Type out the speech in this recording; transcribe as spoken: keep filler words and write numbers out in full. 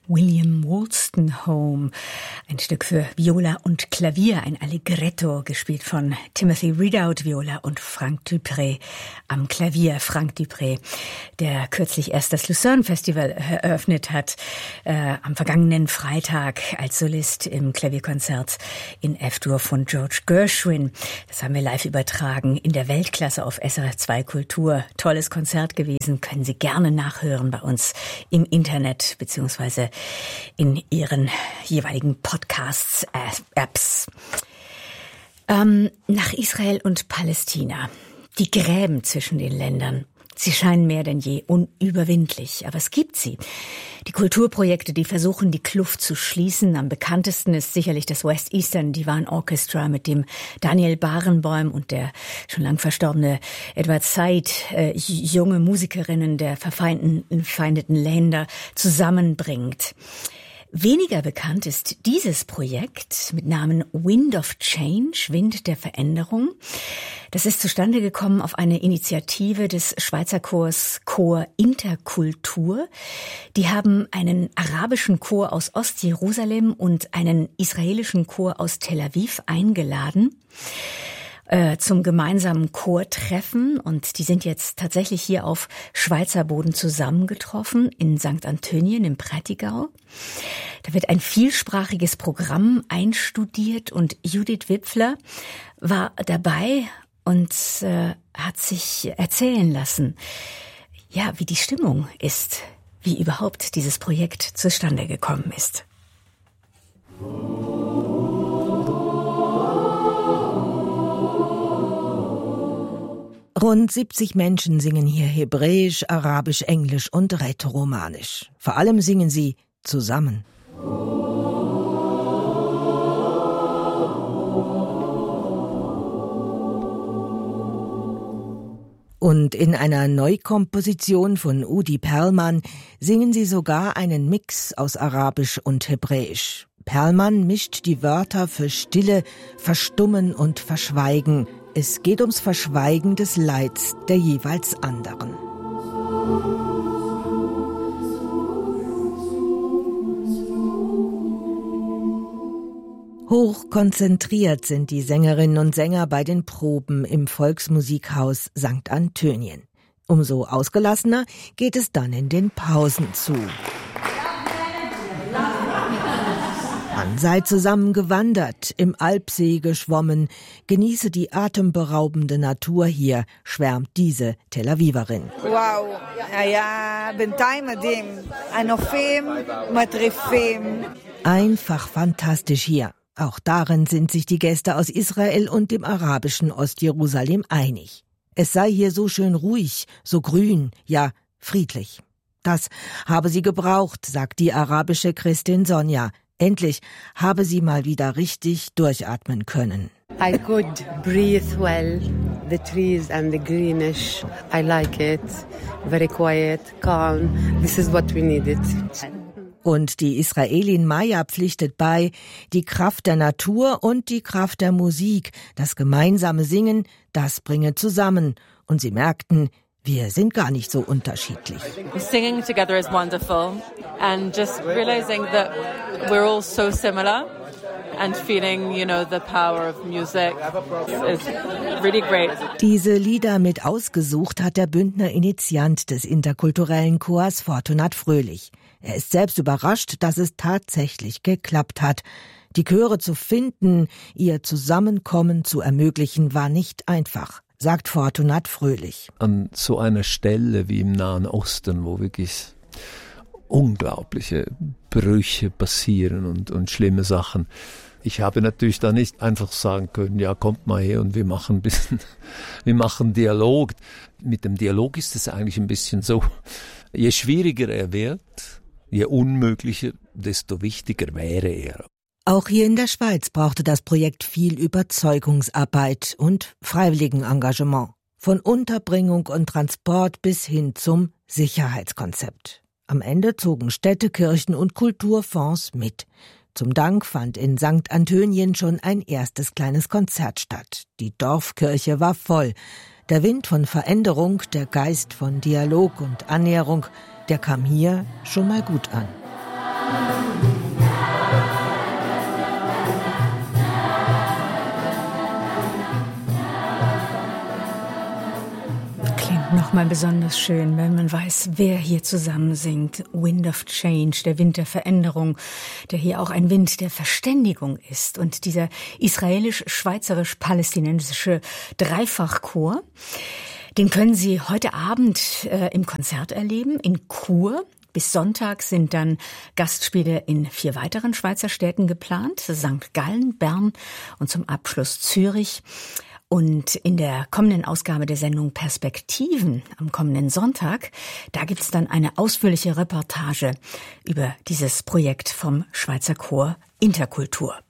William Wolstenholme, ein Stück für Viola und Klavier, ein Allegretto, gespielt von Timothy Ridout, Viola, und Frank Dupré am Klavier. Frank Dupré, der kürzlich erst das Lucerne Festival eröffnet hat, äh, am vergangenen Freitag als Solist im Klavierkonzert in F-Dur von George Gershwin. Das haben wir live übertragen in der Weltklasse auf S R F zwei Kultur. Tolles Konzert gewesen, können Sie gerne nachhören bei uns im Internet beziehungsweise in Ihren jeweiligen Podcasts, äh, Apps. Ähm, nach Israel und Palästina. Die Gräben zwischen den Ländern. Sie scheinen mehr denn je unüberwindlich, aber es gibt sie. Die Kulturprojekte, die versuchen, die Kluft zu schließen. Am bekanntesten ist sicherlich das West Eastern Divan Orchestra, mit dem Daniel Barenboim und der schon lang verstorbene Edward Said äh, junge Musikerinnen der verfeindeten Länder zusammenbringt. Weniger bekannt ist dieses Projekt mit Namen Wind of Change, Wind der Veränderung. Das ist zustande gekommen auf eine Initiative des Schweizer Chors Chor Interkultur. Die haben einen arabischen Chor aus Ostjerusalem und einen israelischen Chor aus Tel Aviv eingeladen äh, zum gemeinsamen Chortreffen, und die sind jetzt tatsächlich hier auf Schweizer Boden zusammengetroffen in Sankt Antonien im Prättigau. Da wird ein vielsprachiges Programm einstudiert und Judith Wipfler war dabei und äh, hat sich erzählen lassen, ja, wie die Stimmung ist, wie überhaupt dieses Projekt zustande gekommen ist. Rund siebzig Menschen singen hier Hebräisch, Arabisch, Englisch und Rätoromanisch. Vor allem singen sie zusammen. Und in einer Neukomposition von Udi Perlman singen sie sogar einen Mix aus Arabisch und Hebräisch. Perlman mischt die Wörter für Stille, Verstummen und Verschweigen. Es geht ums Verschweigen des Leids der jeweils anderen. Hochkonzentriert sind die Sängerinnen und Sänger bei den Proben im Volksmusikhaus Sankt Antonien. Umso ausgelassener geht es dann in den Pausen zu. Man sei zusammen gewandert, im Alpsee geschwommen, genieße die atemberaubende Natur hier, schwärmt diese Tel Aviverin. Wow, היה בינתיים מדהים. הנופים מטריפים. Einfach fantastisch hier. Auch darin sind sich die Gäste aus Israel und dem arabischen Ostjerusalem einig. Es sei hier so schön ruhig, so grün, ja friedlich. Das habe sie gebraucht, sagt die arabische Christin Sonja. Endlich habe sie mal wieder richtig durchatmen können. I could breathe well. The trees and the greenish, I like it. Very quiet, calm. This is what we needed. Und die Israelin Maya pflichtet bei, die Kraft der Natur und die Kraft der Musik, das gemeinsame Singen, das bringe zusammen. Und sie merkten, wir sind gar nicht so unterschiedlich. Singing together is wonderful, and just realizing that we're all so similar and feeling, you know, the power of music is really great. Diese Lieder mit ausgesucht hat der Bündner Initiant des interkulturellen Chors Fortunat Fröhlich. Er ist selbst überrascht, dass es tatsächlich geklappt hat. Die Chöre zu finden, ihr Zusammenkommen zu ermöglichen, war nicht einfach, sagt Fortunat Fröhlich. An so einer Stelle wie im Nahen Osten, wo wirklich unglaubliche Brüche passieren und, und schlimme Sachen. Ich habe natürlich da nicht einfach sagen können, ja, kommt mal her und wir machen ein bisschen, wir machen Dialog. Mit dem Dialog ist es eigentlich ein bisschen so, je schwieriger er wird, je unmöglicher, desto wichtiger wäre er. Auch hier in der Schweiz brauchte das Projekt viel Überzeugungsarbeit und Freiwilligenengagement. Von Unterbringung und Transport bis hin zum Sicherheitskonzept. Am Ende zogen Städte, Kirchen und Kulturfonds mit. Zum Dank fand in Sankt Antonien schon ein erstes kleines Konzert statt. Die Dorfkirche war voll. Der Wind von Veränderung, der Geist von Dialog und Annäherung, der kam hier schon mal gut an. Nochmal besonders schön, wenn man weiß, wer hier zusammen singt. Wind of Change, der Wind der Veränderung, der hier auch ein Wind der Verständigung ist. Und dieser israelisch-schweizerisch-palästinensische Dreifachchor, den können Sie heute Abend äh, im Konzert erleben, in Chur. Bis Sonntag sind dann Gastspiele in vier weiteren Schweizer Städten geplant, Sankt Gallen, Bern und zum Abschluss Zürich. Und in der kommenden Ausgabe der Sendung Perspektiven am kommenden Sonntag, da gibt's dann eine ausführliche Reportage über dieses Projekt vom Schweizer Chor Interkultur.